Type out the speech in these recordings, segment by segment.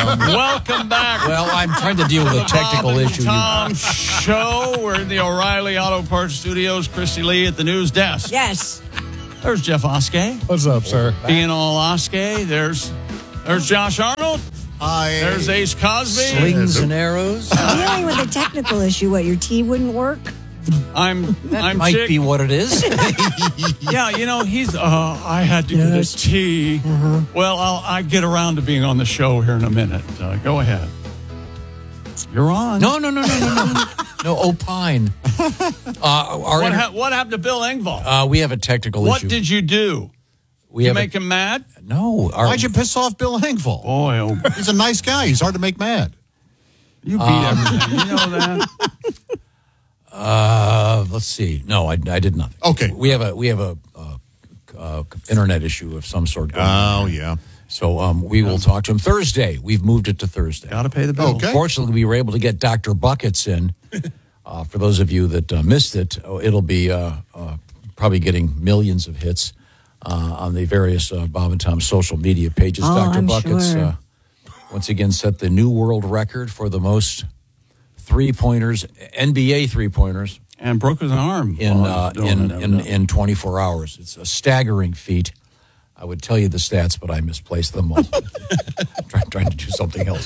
Welcome back. Well, I'm trying to deal with a technical issue. Tom Show. We're in the O'Reilly Auto Parts Studios. Christy Lee at the news desk. Yes. There's Jeff Oskey. What's up, sir? Being all Oskey. There's Josh Arnold. Hi. There's Ace Cosby. Slings and arrows. Dealing with a technical issue, what, your tea wouldn't work? I'm Might Chick. be what it is. Yeah, he's. I had to get a tea. Well, I get around to being on the show here in a minute. Go ahead. You're on. No. No, opine. What happened to Bill Engvall? We have a technical What issue. did you do? You make him mad? No. Why'd you piss off Bill Engvall? Boy, oh, He's a nice guy. He's hard to make mad. you beat everything. You know that. Let's see. No, I did nothing. Okay. We have a internet issue of some sort going on. Oh, yeah. So we will talk to him Thursday. We've moved it to Thursday. Got to pay the bill. Okay. Fortunately, we were able to get Dr. Buckets in. For those of you that missed it, it'll be probably getting millions of hits on the various Bob and Tom social media pages. Dr. I'm Buckets sure. once again set the new world record for the most three-pointers, NBA three-pointers And broke his arm. in 24 hours. It's a staggering feat. I would tell you the stats, but I misplaced them all. trying to do something else.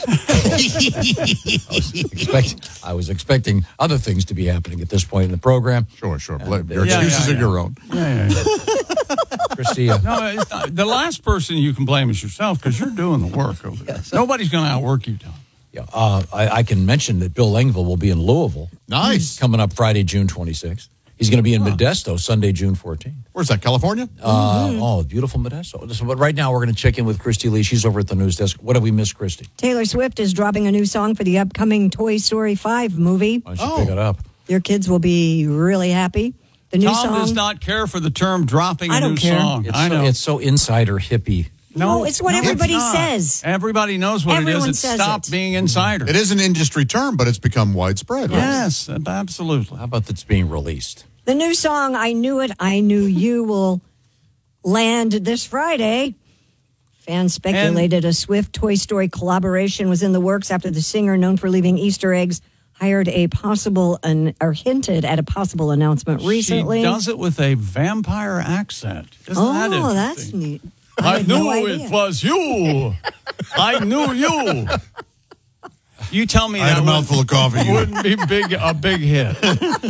I was expecting other things to be happening at this point in the program. Sure. Your excuses are your own. Yeah. Christy, No, it's not. The last person you can blame is yourself because you're doing the work over there. Nobody's going to outwork you, Tom. yeah, I can mention that Bill Engvall will be in Louisville. Nice. Coming up Friday, June 26th. He's going to be in Modesto Sunday, June 14th. Where's that, California? Oh, beautiful Modesto. So, but right now, we're going to check in with Christy Lee. She's over at the news desk. What have we missed, Christy? Taylor Swift is dropping a new song for the upcoming Toy Story 5 movie. Why don't you pick it up? Your kids will be really happy. The new Tom song. does not care for the term dropping I a don't new care. song. I know. It's so insider hippie. No, it's what everybody it's not. says. Everybody knows what Everyone it is. It says stopped it. being insider. It is an industry term, but it's become widespread. Right? Yes, absolutely. How about that's being released? The new song, I Knew It, I Knew You, will land this Friday. Fans speculated a Swift Toy Story collaboration was in the works after the singer, known for leaving Easter eggs, hinted at a possible announcement recently. She does it with a vampire accent. Isn't that interesting? That's neat. I had knew no it idea. was you. I knew you. You tell me I had that a mouthful of coffee. wouldn't be a big hit.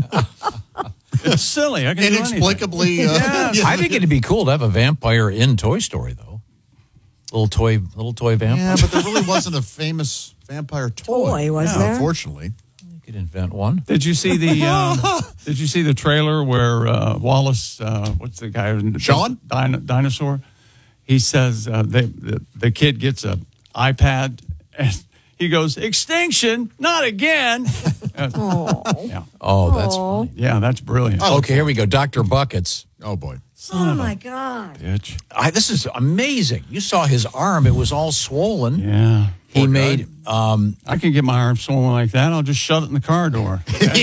It's silly. I can Inexplicably. Yes. I think it'd be cool to have a vampire in Toy Story, though. Little toy vampire. Yeah, but there really wasn't a famous vampire toy. Was there? Unfortunately. You could invent one. Did you see the trailer where Wallace? What's the guy? Sean? Dinosaur. He says the kid gets a iPad and he goes, "Extinction, not again." Yeah, Oh, that's funny. yeah, that's brilliant. Okay, here we go. Dr. Buckets. Oh, boy. Oh, my God. Bitch. This is amazing. You saw his arm. It was all swollen. Yeah. He made... I can get my arm swollen like that. I'll just shut it in the car door.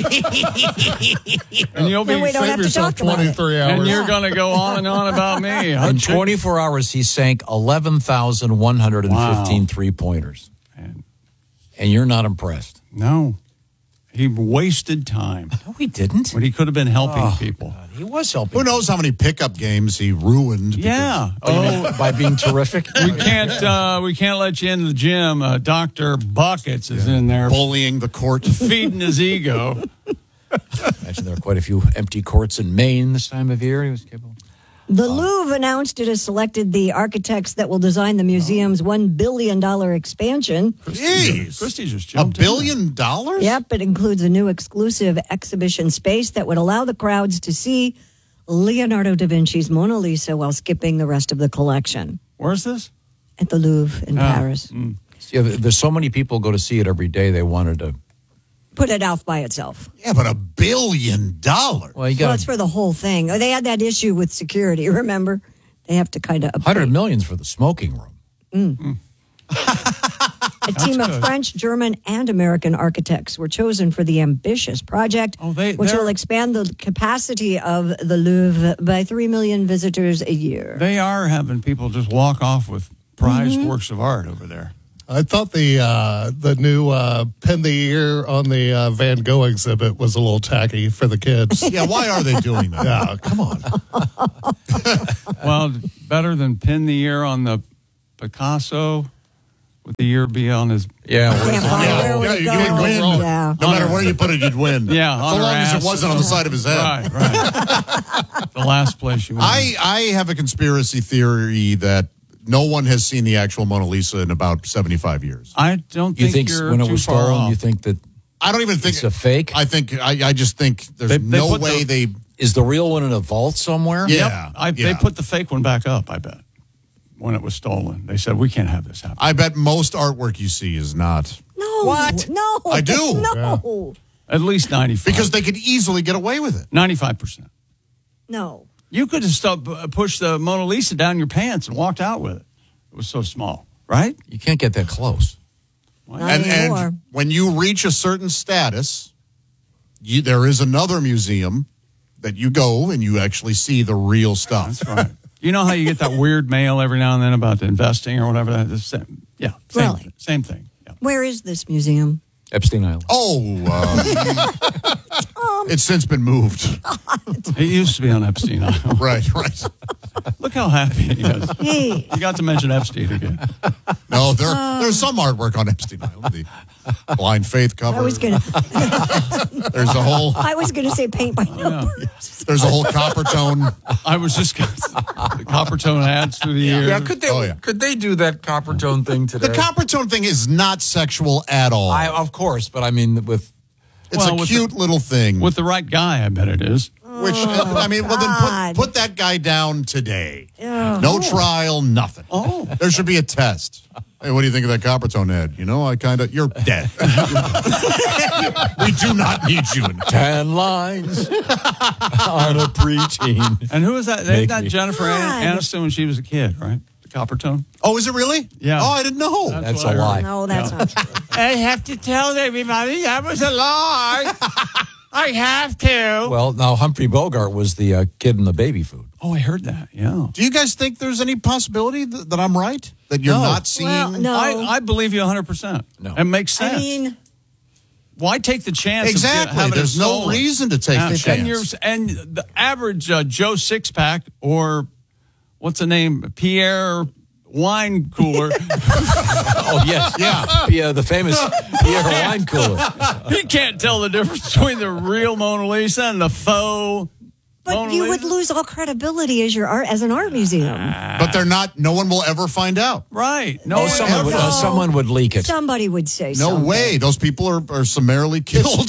And you'll Then we be don't have to talk about it. 23 and hours. you're going to go on and on about me. in 24 hours, he sank 11,115 three-pointers. And you're not impressed. No. He wasted time No, he didn't. when he could have been helping people. He was helping. Who knows how many pickup games he ruined? Yeah. Oh, By being terrific. we can't let you in the gym. Dr. Buckets is in there Bullying the court. feeding his ego. Imagine there are quite a few empty courts in Maine this time of year. He was capable. The Louvre announced it has selected the architects that will design the museum's $1 billion expansion. Jeez. Christy just $1 jumped billion? Yep, it includes a new exclusive exhibition space that would allow the crowds to see Leonardo da Vinci's Mona Lisa while skipping the rest of the collection Where's this? at the Louvre in Paris. Yeah, there's so many people go to see it every day. They wanted to. Put it off by itself. Yeah, but $1 billion. Well, you Well, got it's for the whole thing. They had that issue with security, remember? They have to kind of... 100 million for the smoking room. A team of French, German, and American architects were chosen for the ambitious project, which will expand the capacity of the Louvre by 3 million visitors a year. They are having people just walk off with prized works of art over there. I thought the new pin the ear on the Van Gogh exhibit was a little tacky for the kids. Yeah, why are they doing that? Yeah, come on. Well, better than pin the ear on the Picasso. Would the ear be on his? Yeah. Can't find where would it you go? would win. Yeah. No matter where you put it, you'd win. Yeah, so on her long as ass it wasn't on the side of his head. Right. The last place you went. I have a conspiracy theory that no one has seen the actual Mona Lisa in about 75 years. I don't You think think you're when it too was far stolen, off. you think that I don't even think it's a fake? I just think there's They no put way the- they. Is the real one in a vault somewhere? Yeah. They yeah. put the fake one back up, I bet, when it was stolen. They said, we can't have this happen. I bet most artwork you see is not. No. What? No. I do. No. At least 95. Because they could easily get away with it. 95%. No. You could have pushed the Mona Lisa down your pants and walked out with it. It was so small, right? You can't get that close. Not And anymore. when you reach a certain status, there is another museum that you go and you actually see the real stuff. That's right. You know how you get that weird mail every now and then about the investing or whatever? That's the same. Yeah. Really? Same thing. Yeah. Where is this museum? Epstein Island. It's since been moved. It used to be on Epstein Island. Right. Look how happy he is. Hey. You got to mention Epstein again. No, there's some artwork on Epstein Island. The Blind Faith cover. I was gonna There's a whole say paint by numbers. there's a whole copper tone. I was just going to the copper tone ads through the years. Yeah, could they do that copper tone thing today? The copper tone thing is not sexual at all. Of course, but I mean with It's Well, a with cute little thing. With the right guy, I bet it is. Which, I mean, well, then put that guy down today. No trial, nothing. Oh. There should be a test. Hey, what do you think of that copper tone ad? You know, you're dead. We do not need you. 10 lines on a preteen. And who was that? Make That me- Jennifer God. Aniston when she was a kid, right? The copper tone. Oh, is it really? Yeah. Oh, I didn't know. That's what a I lie. heard. No, that's not true. I have to tell everybody that was a lie. I have to. Well, now Humphrey Bogart was the kid in the baby food. Oh, I heard that. Yeah. Do you guys think there's any possibility that I'm right? That you're No. not seeing? Well, no. I believe you 100%. No. It makes sense. I mean, why take the chance? Exactly. Of having There's it no stolen? reason to take the And chance. And the average Joe Sixpack or what's the name? Pierre Wine Cooler. Oh, yes. Yeah. The famous Pierre wine cooler. He can't tell the difference between the real Mona Lisa and the faux but Mona you Lisa. would lose all credibility as an art museum. But they're not. No one will ever find out. Right. No, There Someone you would, go. someone would leak it. Somebody would say No something. way. Those people are summarily killed.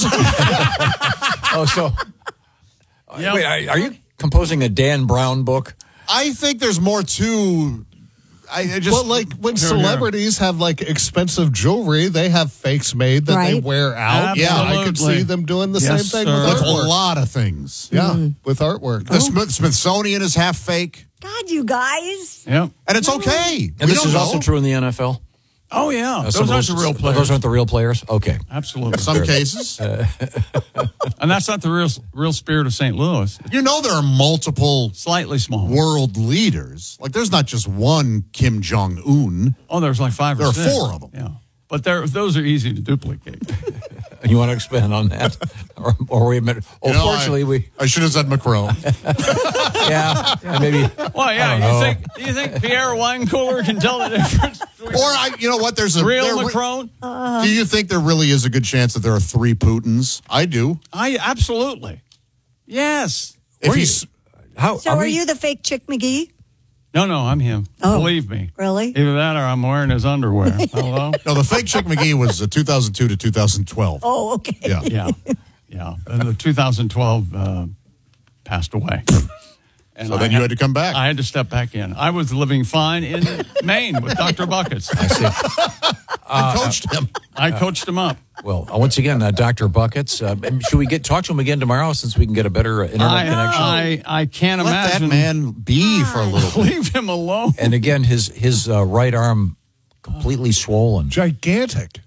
Oh, so. Yeah. Wait, are you composing a Dan Brown book? I think there's more to. I just Well, like when Here. celebrities have like expensive jewelry, they have fakes made that they Right. wear out. Yeah, I could Absolutely. see them doing the Yes, same thing sir. with with a artwork. lot of things. Yeah, with artwork. The Smithsonian is half fake, God, you guys. Yep. and it's okay. And We this don't is know. also true in the NFL? Oh, yeah. Those Some of aren't the real players. Those aren't the real players? Okay. Absolutely. In some cases. And that's not the real spirit of St. Louis. You know there are multiple Slightly small. world leaders. Like there's not just one Kim Jong Un. Oh, there's like 5 There or are 6. 4 of them. Yeah. But those are easy to duplicate. And you want to expand on that? or wait a minute. Oh, You know, fortunately, I should have said Macron. yeah, maybe. Well, yeah. Do you think Pierre Wine Cooler can tell the difference between Or you know what? There's a real Macron? Do you think there really is a good chance that there are 3 Putins? I do. I absolutely. Yes. If Were you- he's How? So are you the fake Chick McGee? No, I'm him. Oh. Believe me. Really? Either that or I'm wearing his underwear. Hello? no, the fake Chick McGee was 2002 to 2012. Oh, okay. Yeah. Yeah. And the 2012 passed away. And So then you had to come back. I had to step back in. I was living fine in Maine with Dr. Buckets. I see. I coached him. I coached him up. Well, once again, Dr. Buckets. Should we talk to him again tomorrow since we can get a better internet connection? I can't Let that imagine. man be for a little bit. Leave him alone. And again, his right arm completely swollen. Gigantic.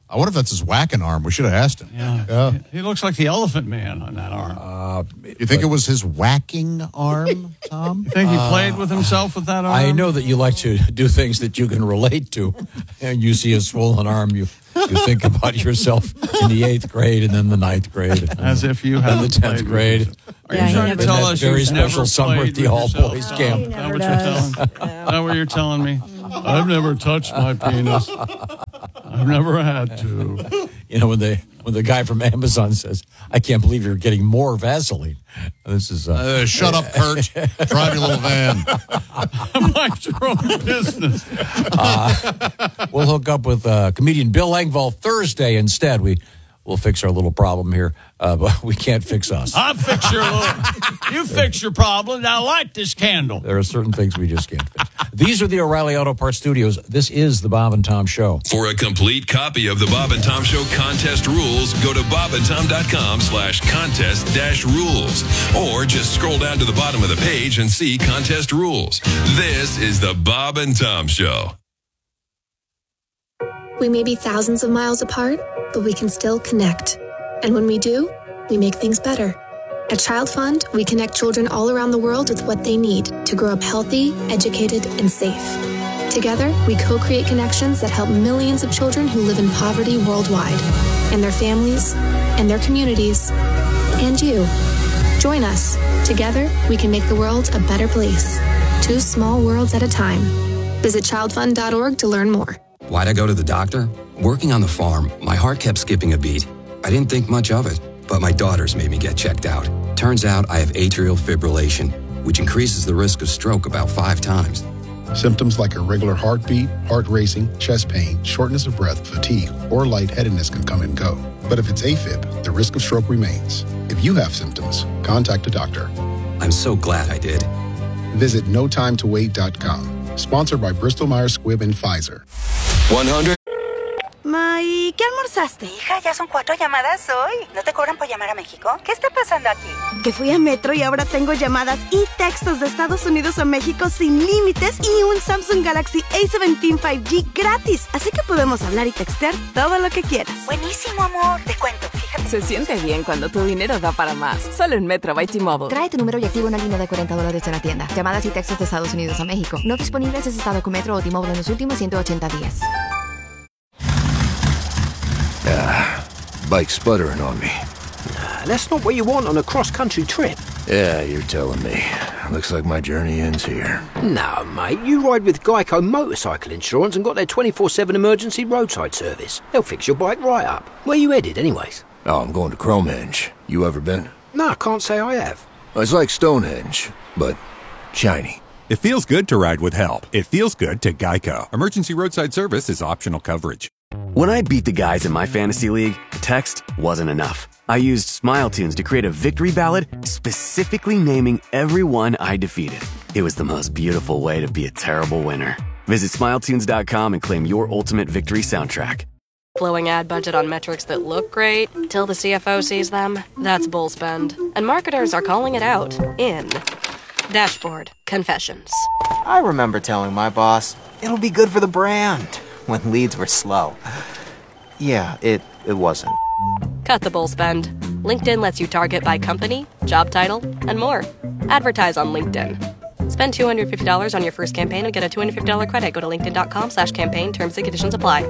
I wonder if that's his whacking arm. We should have asked him. Yeah. He looks like the Elephant Man on that arm. You think it was his whacking arm, Tom? You think he played with himself with that arm? I know that you like to do things that you can relate to. And you see a swollen arm, you think about yourself in the 8th grade and then the 9th grade. As if you had the 10th grade. Are you trying to tell us very you've special never summer played at the with all yourself? boys No, camp? Is that what you're telling? Is that what you're telling me? I've never touched my penis. I've never had to. You know, when the guy from Amazon says, "I can't believe you're getting more Vaseline." This is Shut up, Kurt. Drive your little van. Mind your own business. We'll hook up with comedian Bill Engvall Thursday instead. We'll fix our little problem here, but we can't fix us. I'll fix your you fix your problem. Now light this candle. There are certain things we just can't fix. These are the O'Reilly Auto Parts Studios. This is the Bob and Tom Show. For a complete copy of the Bob and Tom Show contest rules, go to bobandtom.com/contest-rules. Or just scroll down to the bottom of the page and see contest rules. This is the Bob and Tom Show. We may be thousands of miles apart, but we can still connect. And when we do, we make things better. At Child Fund, we connect children all around the world with what they need to grow up healthy, educated, and safe. Together, we co-create connections that help millions of children who live in poverty worldwide, and their families, and their communities, and you. Join us. Together, we can make the world a better place. 2 small worlds at a time. Visit childfund.org to learn more. Why'd I go to the doctor? Working on the farm, my heart kept skipping a beat. I didn't think much of it, but my daughters made me get checked out. Turns out I have atrial fibrillation, which increases the risk of stroke about 5 times. Symptoms like irregular heartbeat, heart racing, chest pain, shortness of breath, fatigue, or lightheadedness can come and go. But if it's AFib, the risk of stroke remains. If you have symptoms, contact a doctor. I'm so glad I did. Visit notimetowait.com. Sponsored by Bristol Myers Squibb and Pfizer. 100. Ma, ¿y qué almorzaste? Hija, ya son 4 llamadas hoy. ¿No te cobran por llamar a México? ¿Qué está pasando aquí? Que fui a Metro y ahora tengo llamadas y textos de Estados Unidos a México sin límites y un Samsung Galaxy A17 5G gratis. Así que podemos hablar y textear todo lo que quieras. Buenísimo, amor. Te cuento, fíjate. Se siente bien cuando tu dinero da para más. Solo en Metro by T-Mobile. Trae tu número y activa una línea de $40 en la tienda. Llamadas y textos de Estados Unidos a México. No disponibles en estado con Metro o T-Mobile en los últimos 180 días. Bike sputtering on me. Nah, that's not what you want on a cross-country trip. Yeah, you're telling me. Looks like my journey ends here. No, mate, you ride with Geico Motorcycle Insurance and got their 24/7 emergency roadside service. They'll fix your bike right up. Where you headed, anyways? Oh, I'm going to Cromenge. You ever been? No, I can't say I have. It's like Stonehenge, but shiny. It feels good to ride with help. It feels good to Geico. Emergency roadside service is optional coverage. When I beat the guys in my fantasy league, text wasn't enough. I used Smile Tunes to create a victory ballad specifically naming everyone I defeated. It was the most beautiful way to be a terrible winner. Visit SmileTunes.com and claim your ultimate victory soundtrack. Blowing ad budget on metrics that look great till the CFO sees them? That's bull spend. And marketers are calling it out in Dashboard Confessions. I remember telling my boss, it'll be good for the brand, when leads were slow. Yeah, it wasn't. Cut the bull spend. LinkedIn lets you target by company, job title, and more. Advertise on LinkedIn. Spend $250 on your first campaign and get a $250 credit. Go to linkedin.com/campaign. Terms and conditions apply.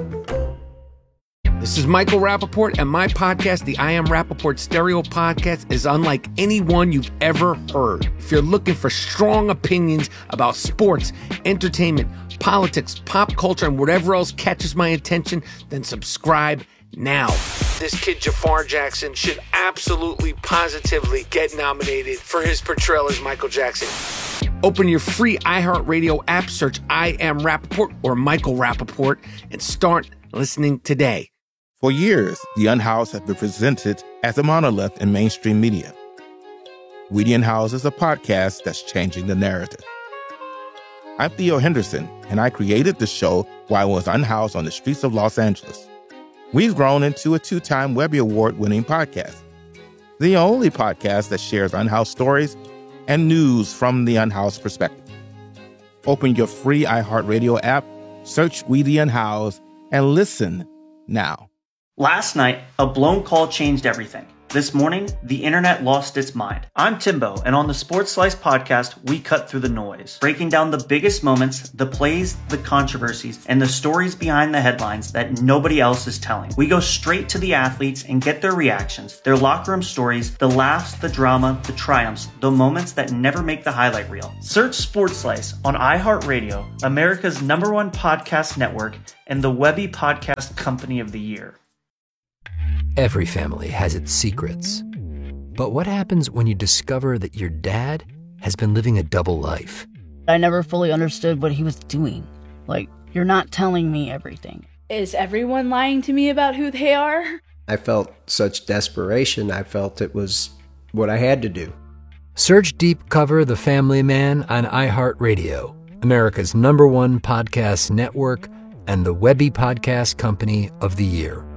This is Michael Rappaport, and my podcast, the I Am Rappaport Stereo Podcast, is unlike any one you've ever heard. If you're looking for strong opinions about sports, entertainment, politics, pop culture, and whatever else catches my attention, then subscribe now. This kid, Jafar Jackson, should absolutely, positively get nominated for his portrayal as Michael Jackson. Open your free iHeartRadio app, search I Am Rappaport or Michael Rappaport, and start listening today. For years, The Unhoused have been presented as a monolith in mainstream media. We the Unhoused is a podcast that's changing the narrative. I'm Theo Henderson, and I created the show while I was unhoused on the streets of Los Angeles. We've grown into a 2-time Webby Award-winning podcast, the only podcast that shares unhoused stories and news from the unhoused perspective. Open your free iHeartRadio app, search We the Unhoused, and listen now. Last night, a blown call changed everything. This morning, the internet lost its mind. I'm Timbo, and on the Sports Slice podcast, we cut through the noise, breaking down the biggest moments, the plays, the controversies, and the stories behind the headlines that nobody else is telling. We go straight to the athletes and get their reactions, their locker room stories, the laughs, the drama, the triumphs, the moments that never make the highlight reel. Search Sports Slice on iHeartRadio, America's #1 podcast network, and the Webby Podcast Company of the Year. Every family has its secrets. But what happens when you discover that your dad has been living a double life? I never fully understood what he was doing. Like, you're not telling me everything. Is everyone lying to me about who they are? I felt such desperation. I felt it was what I had to do. Search Deep Cover The Family Man on iHeartRadio, America's #1 podcast network, and the Webby Podcast Company of the Year.